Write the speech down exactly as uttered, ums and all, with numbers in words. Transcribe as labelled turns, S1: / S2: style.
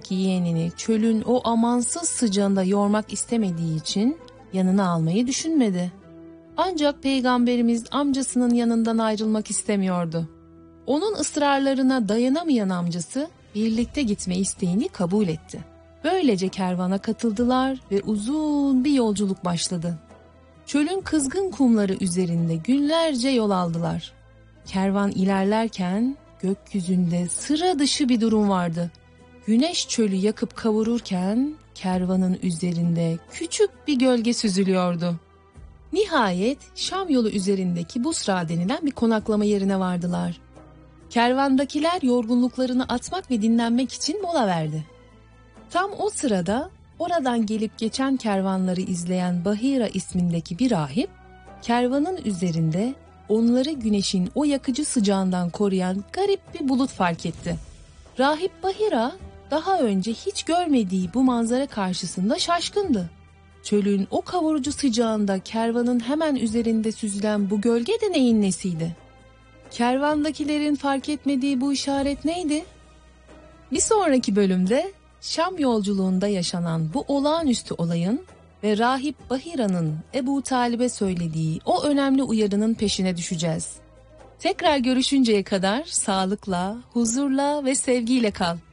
S1: yaşındaki yeğenini çölün o amansız sıcağında yormak istemediği için yanına almayı düşünmedi. Ancak Peygamberimiz amcasının yanından ayrılmak istemiyordu. Onun ısrarlarına dayanamayan amcası birlikte gitme isteğini kabul etti. Böylece kervana katıldılar ve uzun bir yolculuk başladı. Çölün kızgın kumları üzerinde günlerce yol aldılar. Kervan ilerlerken gökyüzünde sıra dışı bir durum vardı. Güneş çölü yakıp kavururken kervanın üzerinde küçük bir gölge süzülüyordu. Nihayet Şam yolu üzerindeki Busra denilen bir konaklama yerine vardılar. Kervandakiler yorgunluklarını atmak ve dinlenmek için mola verdi. Tam o sırada oradan gelip geçen kervanları izleyen Bahira ismindeki bir rahip, kervanın üzerinde onları güneşin o yakıcı sıcağından koruyan garip bir bulut fark etti. Rahip Bahira daha önce hiç görmediği bu manzara karşısında şaşkındı. Çölün o kavurucu sıcağında kervanın hemen üzerinde süzülen bu gölge de neyin nesiydi? Kervandakilerin fark etmediği bu işaret neydi? Bir sonraki bölümde Şam yolculuğunda yaşanan bu olağanüstü olayın ve Rahip Bahira'nın Ebu Talib'e söylediği o önemli uyarının peşine düşeceğiz. Tekrar görüşünceye kadar sağlıkla, huzurla ve sevgiyle kal.